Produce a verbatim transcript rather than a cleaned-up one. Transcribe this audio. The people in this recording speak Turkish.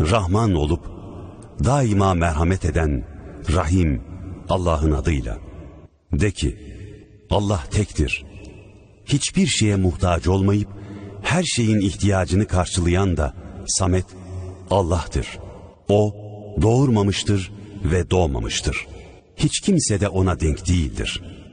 Rahman olup daima merhamet eden Rahim Allah'ın adıyla. De ki, Allah tektir. Hiçbir şeye muhtaç olmayıp her şeyin ihtiyacını karşılayan da Samet Allah'tır. O doğurmamıştır ve doğmamıştır. Hiç kimse de ona denk değildir.